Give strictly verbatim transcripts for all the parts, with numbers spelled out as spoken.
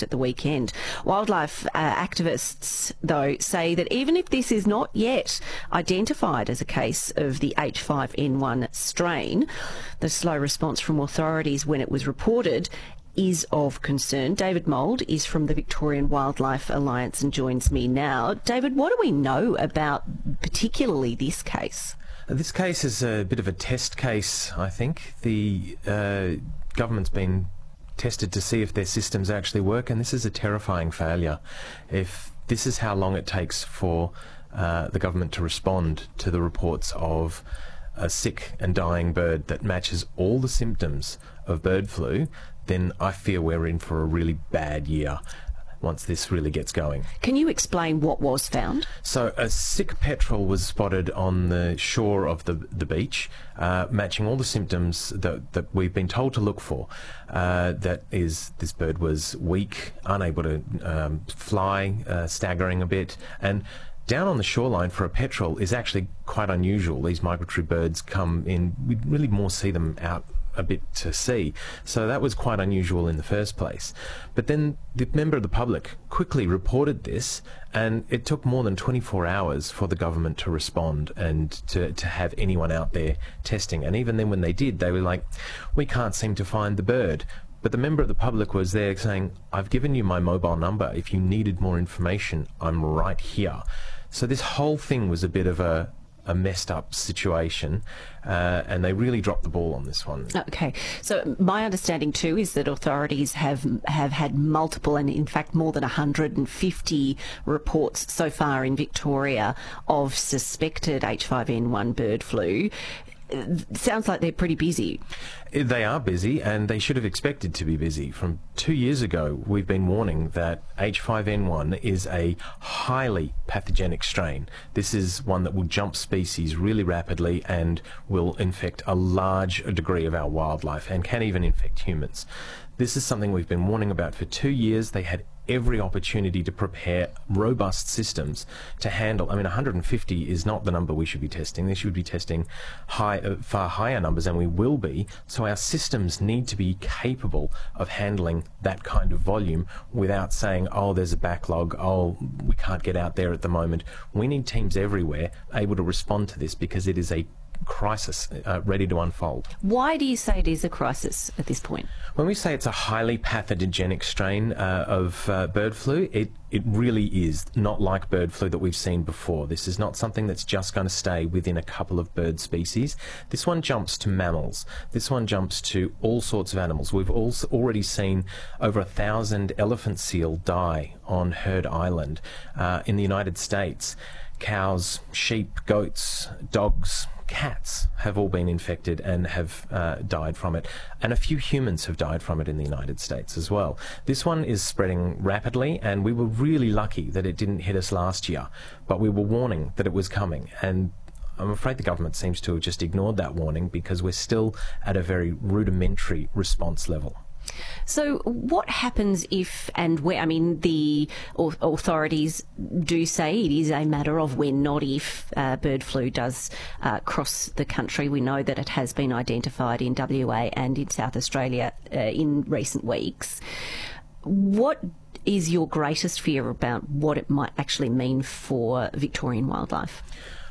at the weekend. Wildlife uh, activists, though, say that even if this is not yet identified as a case of the H five N one strain, the slow response from authorities when it was reported is of concern. David Mould is from the Victorian Wildlife Alliance and joins me now. David, what do we know about particularly this case? This case is a bit of a test case, I think. The uh, government's been tested to see if their systems actually work, and this is a terrifying failure. If this is how long it takes for uh, the government to respond to the reports of a sick and dying bird that matches all the symptoms of bird flu, then I fear we're in for a really bad year once this really gets going. Can you explain what was found? So a sick petrel was spotted on the shore of the, the beach, uh, matching all the symptoms that, that we've been told to look for. Uh, that is, this bird was weak, unable to um, fly, uh, staggering a bit, and down on the shoreline for a petrel is actually quite unusual. These migratory birds come in, we really more see them out a bit to sea, so that was quite unusual in the first place. But then the member of the public quickly reported this, and it took more than twenty-four hours for the government to respond and to, to have anyone out there testing. And even then when they did, they were like, we can't seem to find the bird. But the member of the public was there saying, I've given you my mobile number. If you needed more information, I'm right here. So this whole thing was a bit of a a messed up situation, uh, and they really dropped the ball on this one. Okay, so my understanding too is that authorities have have had multiple, and in fact more than one hundred fifty reports so far in Victoria of suspected H five N one bird flu. It sounds like they're pretty busy. They are busy, and they should have expected to be busy. From two years ago, we've been warning that H five N one is a highly pathogenic strain. This is one that will jump species really rapidly and will infect a large degree of our wildlife and can even infect humans. This is something we've been warning about for two years. They had every opportunity to prepare robust systems to handle. I mean, one hundred fifty is not the number we should be testing. They should be testing high, uh, far higher numbers, and we will be. So our systems need to be capable of handling that kind of volume without saying, oh, there's a backlog, oh, we can't get out there at the moment. We need teams everywhere able to respond to this, because it is a crisis uh, ready to unfold. Why do you say it is a crisis at this point? When we say it's a highly pathogenic strain uh, of uh, bird flu, it, it really is not like bird flu that we've seen before. This is not something that's just going to stay within a couple of bird species. This one jumps to mammals. This one jumps to all sorts of animals. We've also already seen over a thousand elephant seal die on Heard Island uh, in the United States. Cows, sheep, goats, dogs, cats have all been infected and have uh, died from it, and a few humans have died from it in the United States as well. This one is spreading rapidly, and we were really lucky that it didn't hit us last year, but we were warning that it was coming, and I'm afraid the government seems to have just ignored that warning, because we're still at a very rudimentary response level. So what happens if and where, I mean, the authorities do say it is a matter of when, not if, uh, bird flu does uh, cross the country. We know that it has been identified in W A and in South Australia uh, in recent weeks. What is your greatest fear about what it might actually mean for Victorian wildlife?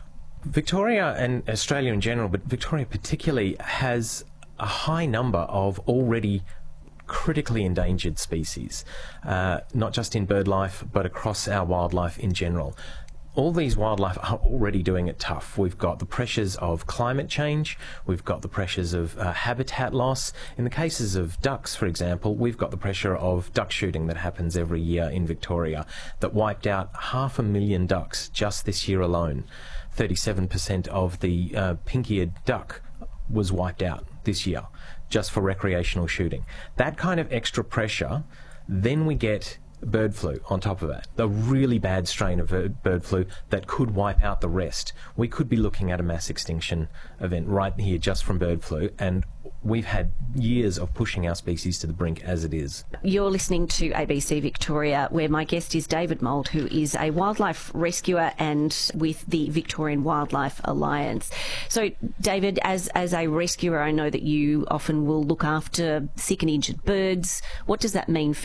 Victoria and Australia in general, but Victoria particularly, has a high number of already critically endangered species, uh, not just in bird life, but across our wildlife in general. All these wildlife are already doing it tough. We've got the pressures of climate change, we've got the pressures of uh, habitat loss. In the cases of ducks, for example, we've got the pressure of duck shooting that happens every year in Victoria that wiped out half a million ducks just this year alone. thirty-seven percent of the uh, pink-eared duck was wiped out this year just for recreational shooting. That kind of extra pressure, then we get bird flu on top of that, the really bad strain of bird flu that could wipe out the rest. We could be looking at a mass extinction event right here just from bird flu, and we've had years of pushing our species to the brink as it is. You're listening to A B C Victoria, where my guest is David Mould, who is a wildlife rescuer and with the Victorian Wildlife Alliance. So, David, as, as a rescuer, I know that you often will look after sick and injured birds. What does that mean for